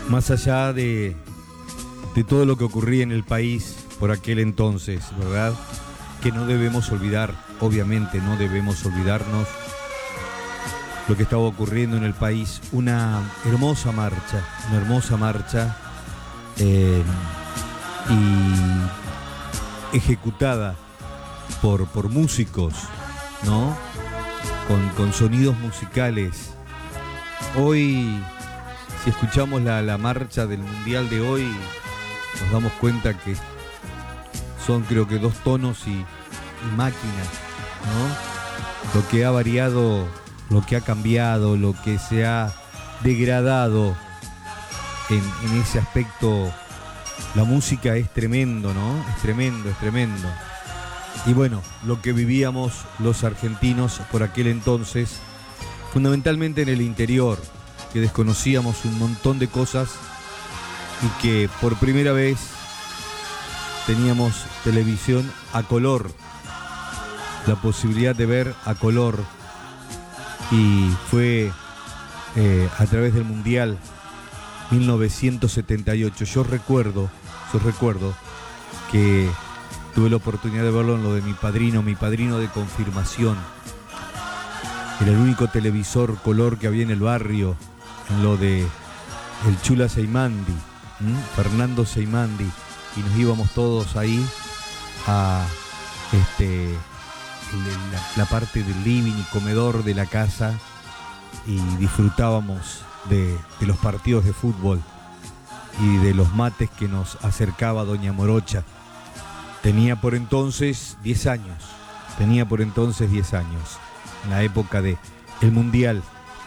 Más allá de todo lo que ocurría en el país por aquel entonces, ¿verdad? Que no debemos olvidar, obviamente no debemos olvidarnos lo que estaba ocurriendo en el país. Una hermosa marcha y ejecutada por músicos, ¿no? Con sonidos musicales. Hoy, si escuchamos la marcha del Mundial de hoy, nos damos cuenta que son, creo que, 2 tonos y máquinas, ¿no? Lo que ha variado, lo que ha cambiado, lo que se ha degradado en ese aspecto, la música es tremendo, ¿no? Es tremendo. Y bueno, lo que vivíamos los argentinos por aquel entonces, fundamentalmente en el interior, que desconocíamos un montón de cosas y que por primera vez teníamos televisión a color, la posibilidad de ver a color, y fue a través del Mundial 1978. Yo recuerdo que tuve la oportunidad de verlo en lo de mi padrino de confirmación. Era el único televisor color que había en el barrio, en lo de el Chula Seimandi, Fernando Seimandi, y nos íbamos todos ahí a la parte del living y comedor de la casa y disfrutábamos de los partidos de fútbol y de los mates que nos acercaba doña Morocha. Tenía por entonces 10 años, en la época de el Mundial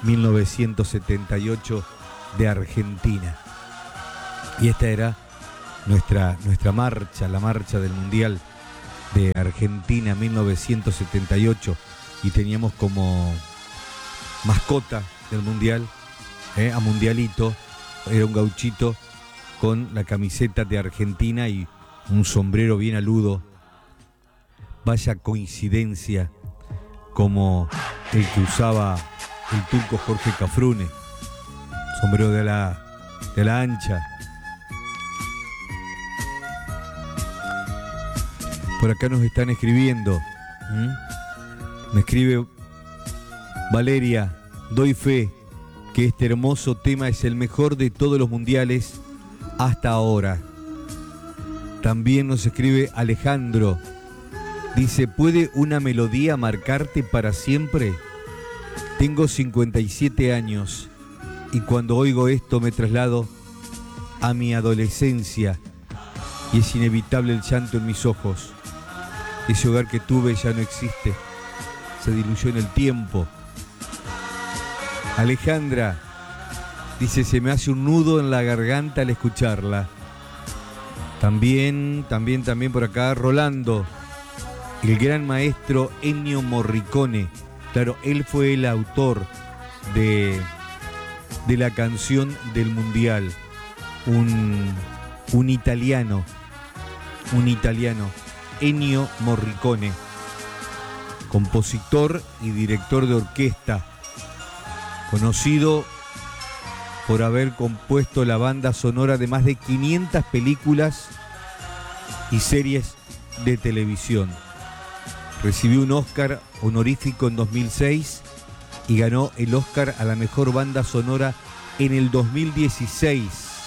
1978 de Argentina. Y esta era nuestra marcha, la marcha del Mundial de Argentina 1978, y teníamos como mascota del Mundial a Mundialito. Era un gauchito con la camiseta de Argentina y un sombrero bien aludo. Vaya coincidencia como el que usaba el turco Jorge Cafrune, sombrero de la ancha. Por acá nos están escribiendo. Me escribe Valeria: doy fe que este hermoso tema es el mejor de todos los mundiales hasta ahora. También nos escribe Alejandro. Dice: ¿puede una melodía marcarte para siempre? Tengo 57 años y cuando oigo esto me traslado a mi adolescencia y es inevitable el llanto en mis ojos. Ese hogar que tuve ya no existe, se diluyó en el tiempo. Alejandra dice: se me hace un nudo en la garganta al escucharla. También por acá Rolando: el gran maestro Ennio Morricone. Claro, él fue el autor de la canción del Mundial. Un italiano, Ennio Morricone, compositor y director de orquesta, conocido por haber compuesto la banda sonora de más de 500 películas y series de televisión. Recibió un Oscar honorífico en 2006 y ganó el Oscar a la mejor banda sonora en el 2016.